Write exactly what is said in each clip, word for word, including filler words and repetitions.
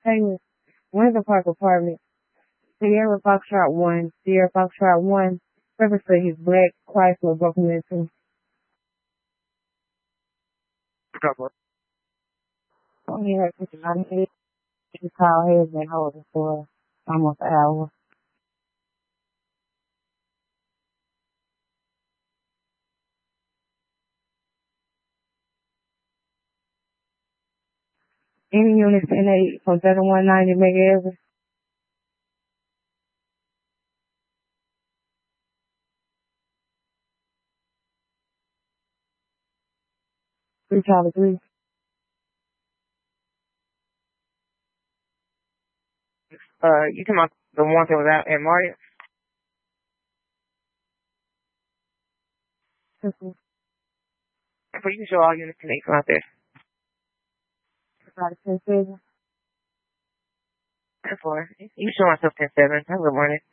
Taylor, Windsor Park Apartment, Sierra Foxtrot one, Sierra Foxtrot one, reference to his black Chrysler broken into. Oh, he had such a lot of head. His tall head has been holding for almost an hour. Any units ten eight from seventy-one ninety megahertz. Three Charlie three. Uh, you talking about the one that was out at Marriott? Simple. So you can show all units today from out there. About a ten seven. That's four. You can show myself ten seven. Have a good morning.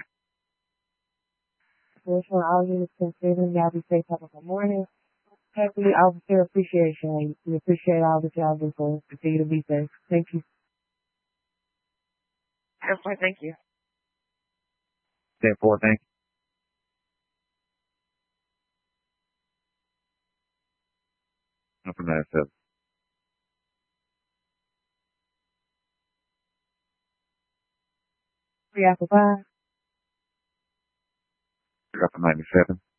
So for all units ten seven, y'all be safe. Have a good morning. Happy Officer Appreciation. We appreciate all that y'all do for us. Continue to be safe. Thank you. That's fine. Thank you. ten four, thank you. I'm from nine seven. Three after five. Three after ninety-seven.